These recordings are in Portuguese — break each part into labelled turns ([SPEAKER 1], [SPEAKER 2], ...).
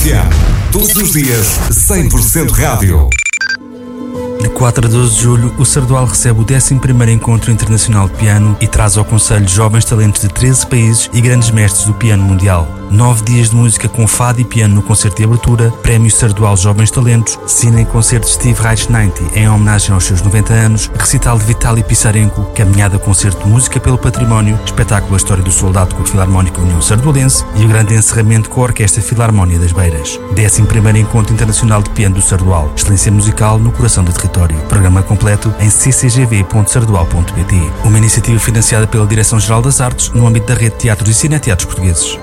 [SPEAKER 1] FM. Todos os dias, 100% rádio.
[SPEAKER 2] De 4 a 12 de julho, o Sardual recebe o 11º Encontro Internacional de Piano e traz ao Conselho jovens talentos de 13 países e grandes mestres do piano mundial. 9 dias de música com fado e piano no concerto de abertura, Prémio Sardual Jovens Talentos, cine e concerto de Steve Reich 90 em homenagem aos seus 90 anos, recital de Vitaly Pisarenko, caminhada concerto de música pelo património, espetáculo A História do Soldado com a Filarmónica União Sardualense e o grande encerramento com a Orquestra Filarmónia das Beiras. 11º Encontro Internacional de Piano do Sardual, excelência musical no coração do território. Programa completo em ccgv.sardual.pt. Uma iniciativa financiada pela Direção-Geral das Artes no âmbito da Rede de Teatros e Cineteatros Portugueses.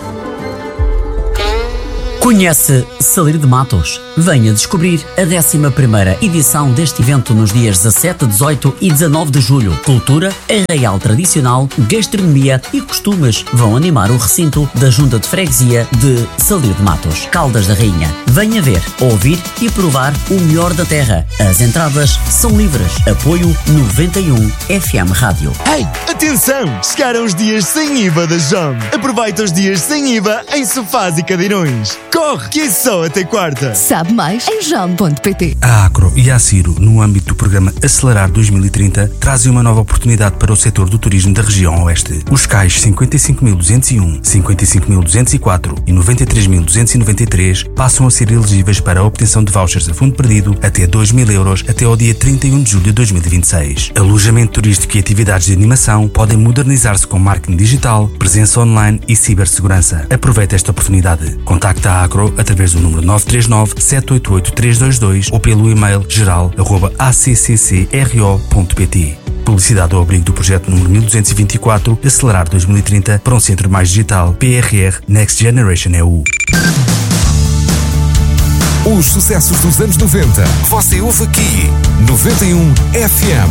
[SPEAKER 3] Conhece Salir de Matos? Venha descobrir a 11ª edição deste evento nos dias 17, 18 e 19 de julho. Cultura, arraial tradicional, gastronomia e costumes vão animar o recinto da Junta de Freguesia de Salir de Matos, Caldas da Rainha. Venha ver, ouvir e provar o melhor da terra. As entradas são livres. Apoio 91 FM Rádio.
[SPEAKER 4] Ei, atenção! Chegaram os dias sem IVA da JOM. Aproveita os dias sem IVA em sofás e cadeirões. Corre, que é só até quarta.
[SPEAKER 5] Sabe mais em jam.pt.
[SPEAKER 2] A Acro e a Ciro, no âmbito do programa Acelerar 2030, trazem uma nova oportunidade para o setor do turismo da região oeste. Os CAIs 55.201, 55.204 e 93.293 passam a ser elegíveis para a obtenção de vouchers a fundo perdido até 2.000 euros até ao dia 31 de julho de 2026. Alojamento turístico e atividades de animação podem modernizar-se com marketing digital, presença online e cibersegurança. Aproveite esta oportunidade. Contacta a Acro através do número 939-788-322 ou pelo e-mail geral@accccro.pt. Publicidade ao abrigo do projeto número 1224, Acelerar 2030 para um centro mais digital, PRR Next Generation EU.
[SPEAKER 1] Os sucessos dos anos 90, você ouve aqui, 91 FM.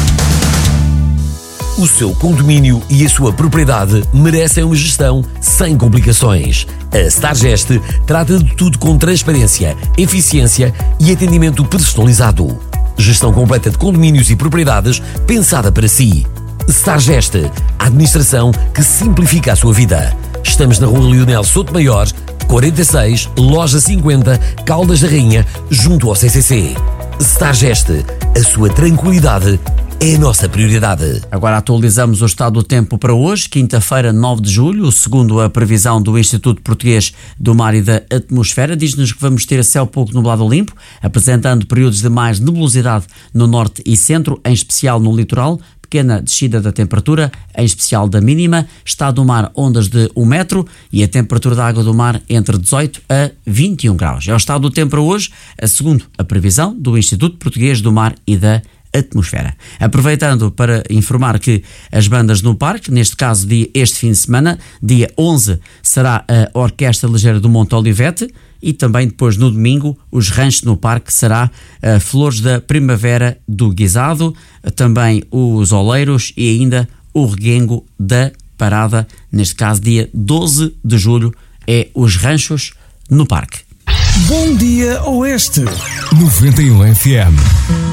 [SPEAKER 6] O seu condomínio e a sua propriedade merecem uma gestão sem complicações. A Stargest trata de tudo com transparência, eficiência e atendimento personalizado. Gestão completa de condomínios e propriedades pensada para si. Stargest, a administração que simplifica a sua vida. Estamos na Rua Leonel Sotomayor, 46, Loja 50, Caldas da Rainha, junto ao CCC. Stargest, a sua tranquilidade é a nossa prioridade.
[SPEAKER 3] Agora atualizamos o estado do tempo para hoje, quinta-feira, 9 de julho, segundo a previsão do Instituto Português do Mar e da Atmosfera. Diz-nos que vamos ter céu pouco nublado ou limpo, apresentando períodos de mais nebulosidade no norte e centro, em especial no litoral. Pequena descida da temperatura, em especial da mínima, estado do mar ondas de 1 metro e a temperatura da água do mar entre 18 a 21 graus. É o estado do tempo para hoje, segundo a previsão do Instituto Português do Mar e da Atmosfera. Aproveitando para informar que as bandas no parque, neste caso este fim de semana, dia 11, será a Orquestra Ligeira do Monte Olivete e também depois no domingo os ranchos no parque será Flores da Primavera do Guisado, também os Oleiros e ainda o Reguengo da Parada, neste caso dia 12 de julho é os ranchos no parque.
[SPEAKER 1] Bom dia Oeste, 91 FM.